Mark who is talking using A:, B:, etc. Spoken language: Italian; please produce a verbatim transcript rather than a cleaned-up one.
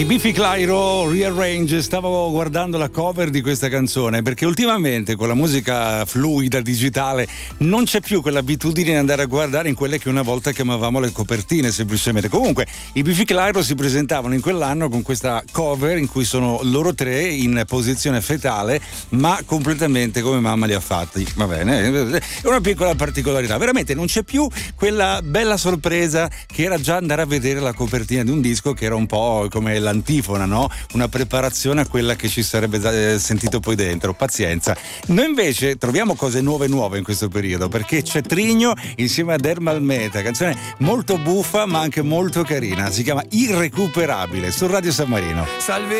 A: I Biffy Clyro Rearrange. Stavo guardando la cover di questa canzone perché ultimamente con la musica fluida digitale non c'è più quell'abitudine di andare a guardare in quelle che una volta chiamavamo le copertine semplicemente. Comunque i Biffy Clyro si presentavano in quell'anno con questa cover in cui sono loro tre in posizione fetale ma completamente come mamma li ha fatti. Va bene, è una piccola particolarità. Veramente non c'è più quella bella sorpresa che era già andare a vedere la copertina di un disco, che era un po' come la antifona, no? Una preparazione a quella che ci sarebbe sentito poi dentro. Pazienza. Noi invece troviamo cose nuove nuove in questo periodo, perché c'è Trigno insieme a Dermal Meta, canzone molto buffa ma anche molto carina, si chiama Irrecuperabile su Radio San Marino.
B: Salve